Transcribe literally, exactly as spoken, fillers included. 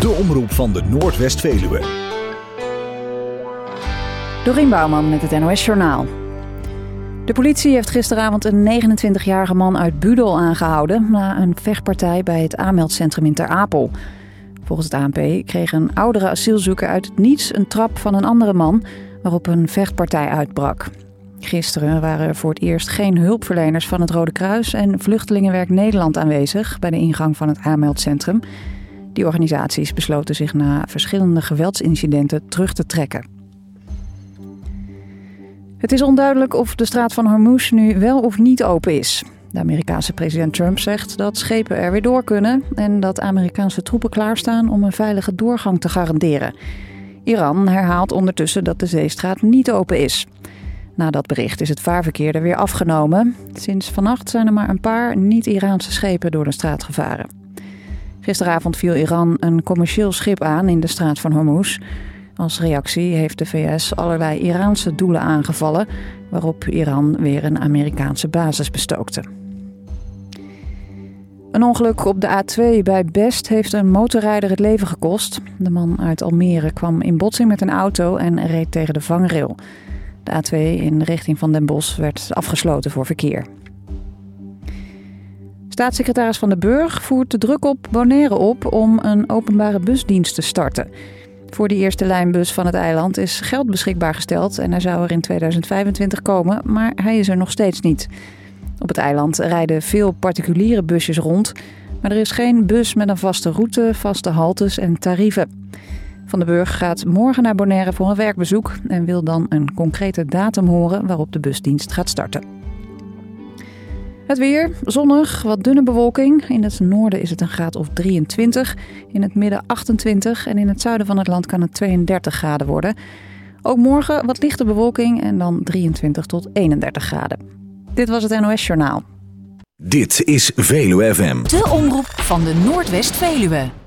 De omroep van de Noordwest-Veluwe. Dorien Bouwman met het N O S Journaal. De politie heeft gisteravond een negenentwintigjarige man uit Budel aangehouden na een vechtpartij bij het aanmeldcentrum in Ter Apel. Volgens het A N P kreeg een oudere asielzoeker uit het niets een trap van een andere man waarop een vechtpartij uitbrak. Gisteren waren er voor het eerst geen hulpverleners van het Rode Kruis en Vluchtelingenwerk Nederland aanwezig bij de ingang van het aanmeldcentrum. Die organisaties besloten zich na verschillende geweldsincidenten terug te trekken. Het is onduidelijk of de straat van Hormuz nu wel of niet open is. De Amerikaanse president Trump zegt dat schepen er weer door kunnen en dat Amerikaanse troepen klaarstaan om een veilige doorgang te garanderen. Iran herhaalt ondertussen dat de zeestraat niet open is. Na dat bericht is het vaarverkeer er weer afgenomen. Sinds vannacht zijn er maar een paar niet-Iraanse schepen door de straat gevaren. Gisteravond viel Iran een commercieel schip aan in de straat van Hormuz. Als reactie heeft de V S allerlei Iraanse doelen aangevallen, waarop Iran weer een Amerikaanse basis bestookte. Een ongeluk op de A twee bij Best heeft een motorrijder het leven gekost. De man uit Almere kwam in botsing met een auto en reed tegen de vangrail. De A twee in de richting van Den Bosch werd afgesloten voor verkeer. Staatssecretaris Van den Burg voert de druk op Bonaire op om een openbare busdienst te starten. Voor de eerste lijnbus van het eiland is geld beschikbaar gesteld en hij zou er in tweeduizend vijfentwintig komen, maar hij is er nog steeds niet. Op het eiland rijden veel particuliere busjes rond, maar er is geen bus met een vaste route, vaste haltes en tarieven. Van den Burg gaat morgen naar Bonaire voor een werkbezoek en wil dan een concrete datum horen waarop de busdienst gaat starten. Het weer, zonnig, wat dunne bewolking. In het noorden is het een graad of drieëntwintig, in het midden achtentwintig en in het zuiden van het land kan het tweeëndertig graden worden. Ook morgen wat lichte bewolking en dan drieëntwintig tot eenendertig graden. Dit was het N O S Journaal. Dit is Veluwe F M. De omroep van de Noordwest-Veluwe.